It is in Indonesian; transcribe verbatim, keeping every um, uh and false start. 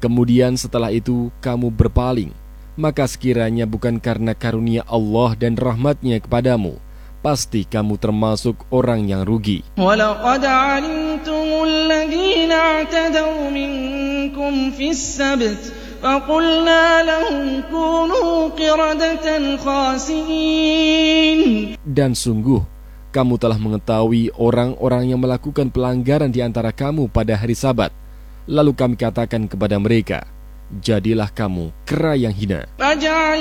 kemudian setelah itu kamu berpaling, maka sekiranya bukan karena karunia Allah dan rahmatnya kepadamu, pasti kamu termasuk orang yang rugi. وَلَقَدْ عَلِمْتُمُ الَّذِينَ اعْتَدَوْا مِنْكُمْ فِي السَّبْتِ فَقُلْنَا لَهُمْ كُونُوا قِرَدَةً خَاسِئِينَ. Dan sungguh, kamu telah mengetahui orang-orang yang melakukan pelanggaran di antara kamu pada hari Sabat. Lalu kami katakan kepada mereka, jadilah kamu kera yang hina.